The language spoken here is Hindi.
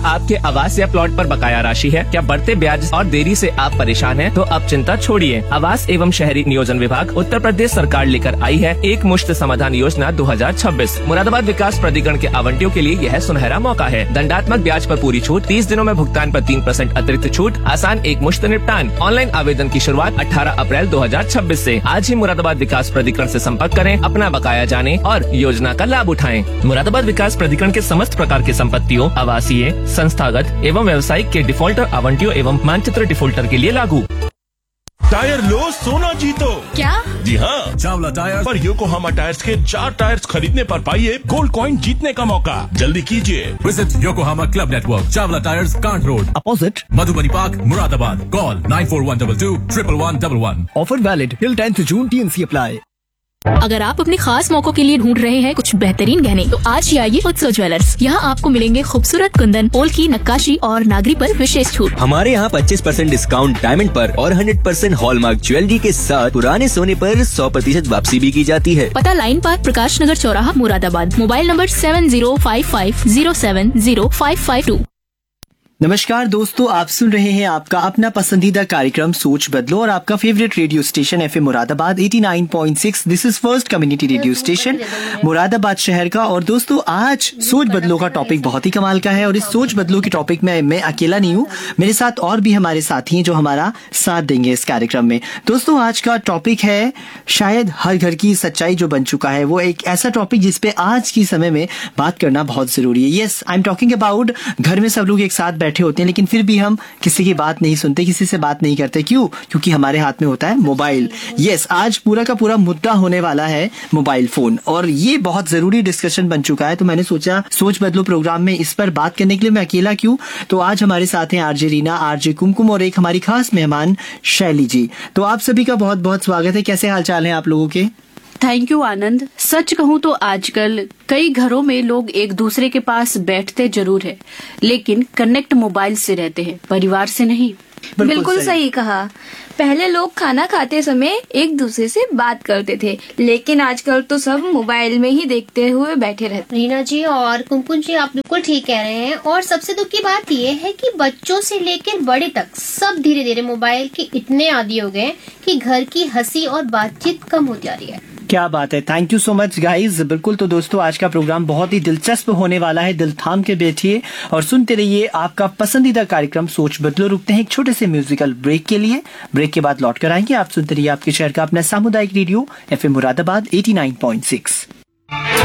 आपके आवास या प्लॉट पर बकाया राशि है? क्या बढ़ते ब्याज और देरी से आप परेशान हैं? तो अब चिंता छोड़िए। आवास एवं शहरी नियोजन विभाग उत्तर प्रदेश सरकार लेकर आई है एक मुश्त समाधान योजना 2026। मुरादाबाद विकास प्राधिकरण के आवंटियों के लिए यह सुनहरा मौका है। दंडात्मक ब्याज पर पूरी छूट, 30 दिनों में भुगतान पर 3% अतिरिक्त छूट, आसान एक मुश्त निपटान। ऑनलाइन आवेदन की शुरुआत 18 अप्रैल 2026 से। आज ही मुरादाबाद विकास प्राधिकरण से संपर्क करें, अपना बकाया जानें और योजना का लाभ उठाएं। मुरादाबाद विकास प्राधिकरण के समस्त प्रकार के संपत्तियों, आवासीय, संस्थागत एवं व्यावसायिक के डिफॉल्टर आवंटियों एवं मानचित्र डिफॉल्टर के लिए लागू। टायर लो सोना जीतो। क्या? जी हाँ, चावला टायर पर योकोहामा टायर्स के 4 टायर्स खरीदने पर पाइए गोल्ड कॉइन जीतने का मौका। जल्दी कीजिए। Visit Yokohama club network, Chawla tyres, can't road, opposite Madhubani park, Moradabad. Call 9412 11111। Offer valid till 10th June, TNC apply. अगर आप अपने खास मौकों के लिए ढूंढ रहे हैं कुछ बेहतरीन गहने, तो आज ही आइए उत्सव ज्वेलर्स। यहाँ आपको मिलेंगे खूबसूरत कुंदन, पोल की नक्काशी और नागरी पर विशेष छूट। हमारे यहाँ 25% डिस्काउंट डायमंड पर और 100% हॉलमार्क ज्वेलरी के साथ पुराने सोने पर 100% वापसी भी की जाती है। पता लाइन पार्क, प्रकाश नगर चौराहा, मुरादाबाद। Mobile number 7055070552। नमस्कार दोस्तों, आप सुन रहे हैं आपका अपना पसंदीदा कार्यक्रम सोच बदलो और आपका favourite radio station FM Moradabad 89.6। This is first community radio station Moradabad शहर का। और दोस्तों, आज सोच बदलो का टॉपिक बहुत ही कमाल का है और इस सोच बदलो के टॉपिक में मैं अकेला नहीं हूँ, मेरे साथ और भी हमारे साथी हैं जो हमारा साथ देंगे इस कार्यक्रम में। दोस्तों, आज का टॉपिक है शायद हर घर की सच्चाई जो बन चुका है, वो एक ऐसा टॉपिक जिसपे आज की समय में बात करना बहुत जरूरी है। Yes, I am talking about घर में सब लोग एक साथ बैठे होते हैं लेकिन फिर भी हम किसी की बात नहीं सुनते, किसी से बात नहीं करते। क्यों? क्योंकि हमारे हाथ में होता है मोबाइल। यस, आज पूरा का पूरा मुद्दा होने वाला है मोबाइल फोन और ये बहुत जरूरी डिस्कशन बन चुका है। तो मैंने सोचा सोच बदलो प्रोग्राम में इस पर बात करने के लिए मैं अकेला क्यों, तो आज हमारे साथ हैं आरजे रीना, आरजे कुमकुम और एक हमारी खास मेहमान शैली जी। तो आप सभी का बहुत बहुत स्वागत है। कैसे हाल चाल है आप लोगों के? थैंक यू आनंद। सच कहूँ तो आजकल कई घरों में लोग एक दूसरे के पास बैठते जरूर है, लेकिन कनेक्ट मोबाइल से रहते हैं, परिवार से नहीं। बिल्कुल सही कहा। पहले लोग खाना खाते समय एक दूसरे से बात करते थे, लेकिन आजकल तो सब मोबाइल में ही देखते हुए बैठे रहते। रीना जी और कुमकुम जी, आप बिल्कुल ठीक कह रहे हैं। और सबसे दुख की बात ये है कि बच्चों से लेकर बड़े तक सब धीरे धीरे मोबाइल के इतने आदी हो गए कि घर की हंसी और बातचीत कम हो जा रही है। क्या बात है, thank you so much guys. बिल्कुल, तो दोस्तों आज का प्रोग्राम बहुत ही दिलचस्प होने वाला है। दिल थाम के बैठिए और सुनते रहिए आपका पसंदीदा कार्यक्रम सोच बदलो। रुकते हैं एक छोटे से म्यूजिकल ब्रेक के लिए, ब्रेक के बाद लौट कर आएंगे। आप सुनते रहिए आपके शहर का अपना सामुदायिक रेडियो FM मुरादाबाद 89.6।